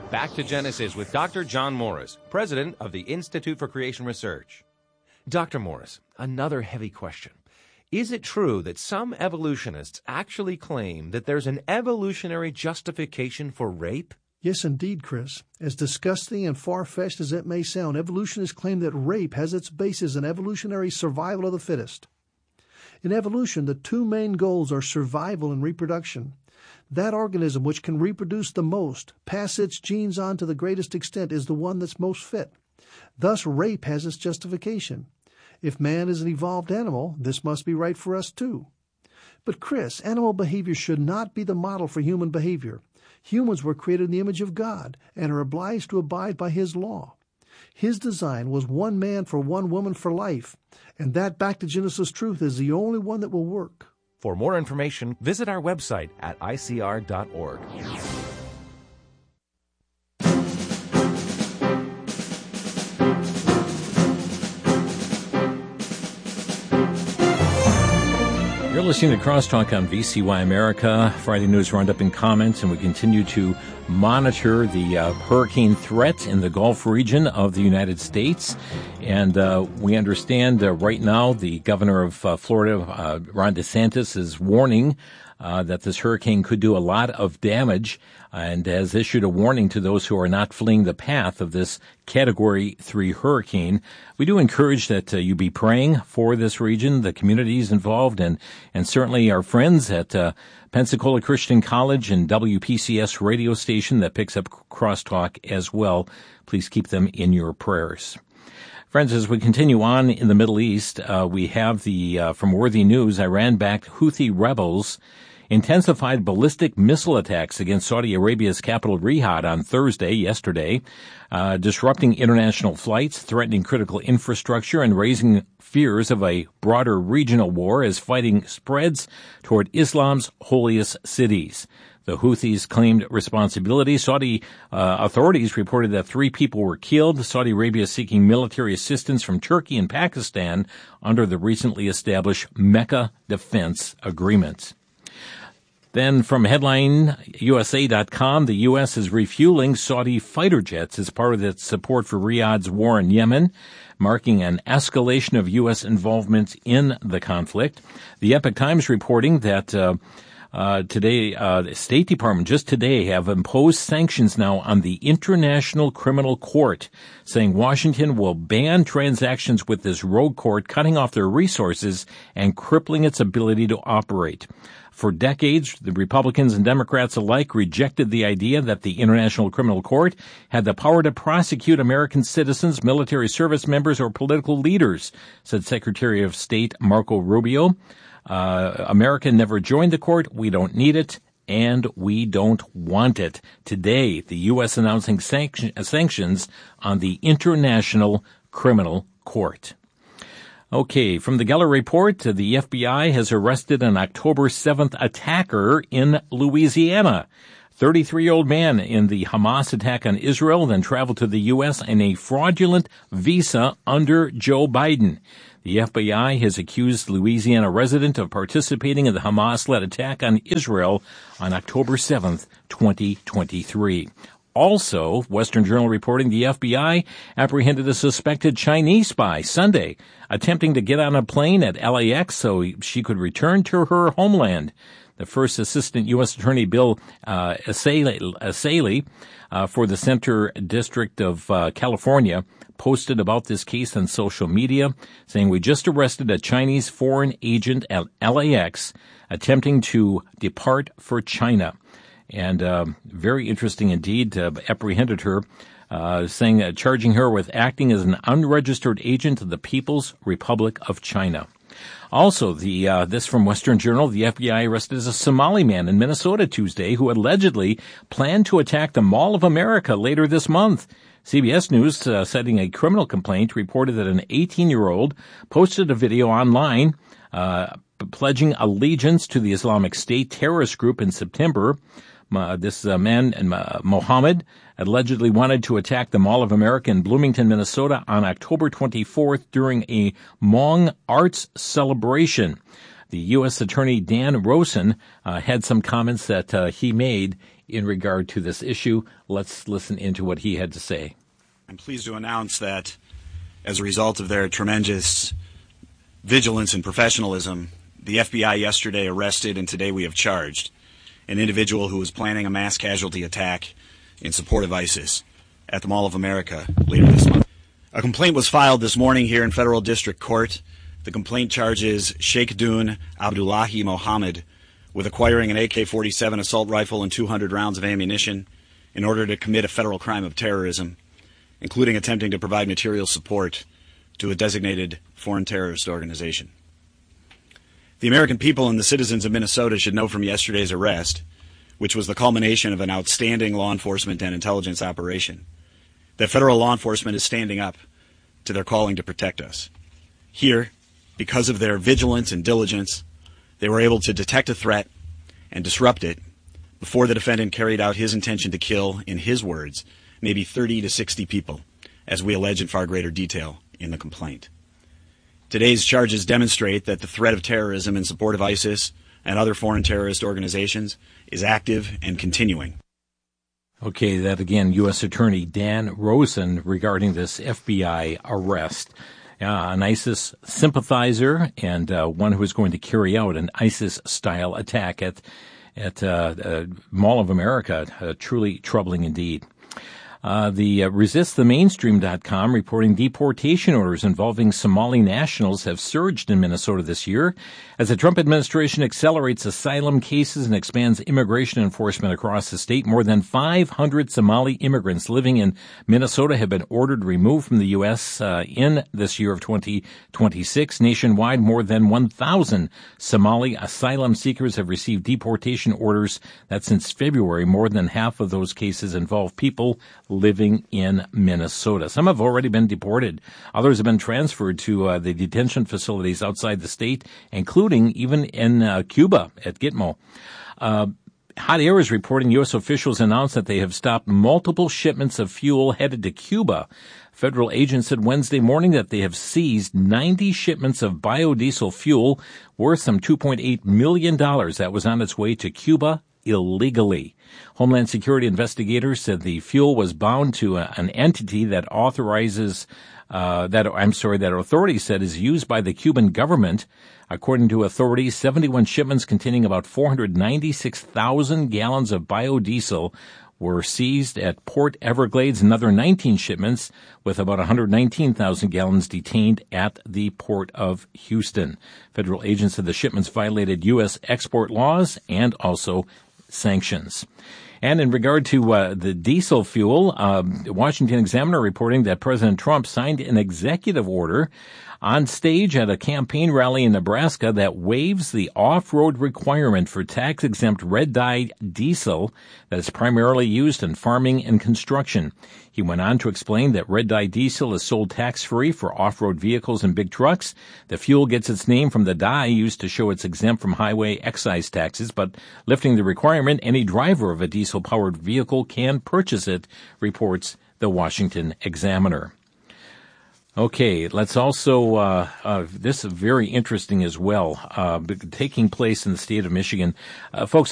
Back to Genesis with Dr. John Morris, president of the Institute for Creation Research. Dr. Morris, another heavy question. Is it true that some evolutionists actually claim that there's an evolutionary justification for rape? Yes, indeed, Chris. As disgusting and far-fetched as it may sound, evolutionists claim that rape has its basis in evolutionary survival of the fittest. In evolution, the two main goals are survival and reproduction. That organism which can reproduce the most, pass its genes on to the greatest extent, is the one that's most fit. Thus, rape has its justification. If man is an evolved animal, this must be right for us too. But Chris, animal behavior should not be the model for human behavior. Humans were created in the image of God and are obliged to abide by His law. His design was one man for one woman for life, and that back to Genesis truth is the only one that will work. For more information, visit our website at icr.org. You're listening to Crosstalk on VCY America, Friday News Roundup and Comments, and we continue to monitor the hurricane threat in the Gulf region of the United States. And we understand right now the governor of Florida, Ron DeSantis, is warning that this hurricane could do a lot of damage and has issued a warning to those who are not fleeing the path of this Category 3 hurricane. We do encourage that you be praying for this region, the communities involved, and certainly our friends at Pensacola Christian College and WPCS radio station that picks up Crosstalk as well. Please keep them in your prayers. Friends, as we continue on in the Middle East, we have from Worthy News, Iran-backed Houthi rebels intensified ballistic missile attacks against Saudi Arabia's capital Riyadh on yesterday, disrupting international flights, threatening critical infrastructure, and raising fears of a broader regional war as fighting spreads toward Islam's holiest cities. The Houthis claimed responsibility. Saudi authorities reported that 3 people were killed. Saudi Arabia is seeking military assistance from Turkey and Pakistan under the recently established Mecca Defense Agreement. Then from HeadlineUSA.com, the U.S. is refueling Saudi fighter jets as part of its support for Riyadh's war in Yemen, marking an escalation of U.S. involvement in the conflict. The Epoch Times reporting that today, the State Department just today have imposed sanctions now on the International Criminal Court, saying Washington will ban transactions with this rogue court, cutting off their resources and crippling its ability to operate. For decades, the Republicans and Democrats alike rejected the idea that the International Criminal Court had the power to prosecute American citizens, military service members, or political leaders, said Secretary of State Marco Rubio. America never joined the court. We don't need it, and we don't want it. Today, the U.S. announcing sanctions on the International Criminal Court. Okay, from the Geller Report, the FBI has arrested an October 7th attacker in Louisiana. 33-year-old man in the Hamas attack on Israel, then traveled to the U.S. in a fraudulent visa under Joe Biden. The FBI has accused Louisiana resident of participating in the Hamas-led attack on Israel on October 7th, 2023. Also, Western Journal reporting the FBI apprehended a suspected Chinese spy Sunday, attempting to get on a plane at LAX so she could return to her homeland. The first Assistant U.S. Attorney Bill Asaili for the Central District of California posted about this case on social media, saying, "We just arrested a Chinese foreign agent at LAX attempting to depart for China." And very interesting indeed, apprehended her, saying charging her with acting as an unregistered agent of the People's Republic of China. Also, this from Western Journal, the FBI arrested a Somali man in Minnesota Tuesday who allegedly planned to attack the Mall of America later this month. CBS News, citing a criminal complaint, reported that an 18-year-old posted a video online pledging allegiance to the Islamic State terrorist group in September. This man, Mohammed, allegedly wanted to attack the Mall of America in Bloomington, Minnesota on October 24th during a Hmong arts celebration. The U.S. Attorney Dan Rosen had some comments that he made in regard to this issue. Let's listen into what he had to say. I'm pleased to announce that as a result of their tremendous vigilance and professionalism, the FBI yesterday arrested and today we have charged an individual who was planning a mass casualty attack in support of ISIS at the Mall of America later this month. A complaint was filed this morning here in Federal District Court. The complaint charges Sheikh Dun Abdullahi Mohammed with acquiring an AK-47 assault rifle and 200 rounds of ammunition in order to commit a federal crime of terrorism, including attempting to provide material support to a designated foreign terrorist organization. The American people and the citizens of Minnesota should know from yesterday's arrest, which was the culmination of an outstanding law enforcement and intelligence operation, that federal law enforcement is standing up to their calling to protect us. Here, because of their vigilance and diligence, they were able to detect a threat and disrupt it before the defendant carried out his intention to kill, in his words, maybe 30 to 60 people, as we allege in far greater detail in the complaint. Today's charges demonstrate that the threat of terrorism in support of ISIS and other foreign terrorist organizations is active and continuing. Okay, that again, U.S. Attorney Dan Rosen regarding this FBI arrest. An ISIS sympathizer and one who is going to carry out an ISIS-style attack at Mall of America. Truly troubling indeed. The ResistTheMainstream.com reporting deportation orders involving Somali nationals have surged in Minnesota this year as the Trump administration accelerates asylum cases and expands immigration enforcement across the state. More than 500 Somali immigrants living in Minnesota have been ordered removed from the U.S. In this year of 2026. Nationwide, more than 1,000 Somali asylum seekers have received deportation orders. That's since February. More than half of those cases involve people living in Minnesota. Some have already been deported. Others have been transferred to the detention facilities outside the state, including even in Cuba at Gitmo. Hot Air is reporting U.S. officials announced that they have stopped multiple shipments of fuel headed to Cuba. Federal agents said Wednesday morning that they have seized 90 shipments of biodiesel fuel worth some $2.8 million that was on its way to Cuba illegally. Homeland Security investigators said the fuel was bound to an entity that authorities said is used by the Cuban government. According to authorities, 71 shipments containing about 496,000 gallons of biodiesel were seized at Port Everglades. Another 19 shipments with about 119,000 gallons detained at the Port of Houston. Federal agents said the shipments violated U.S. export laws and also sanctions. And in regard to the diesel fuel, the Washington Examiner reporting that President Trump signed an executive order on stage at a campaign rally in Nebraska that waives the off-road requirement for tax-exempt red-dye diesel that is primarily used in farming and construction. He went on to explain that red-dye diesel is sold tax-free for off-road vehicles and big trucks. The fuel gets its name from the dye used to show it's exempt from highway excise taxes, but lifting the requirement, any driver of a diesel-powered vehicle can purchase it, reports the Washington Examiner. Okay, let's also, this is very interesting as well, taking place in the state of Michigan. Folks,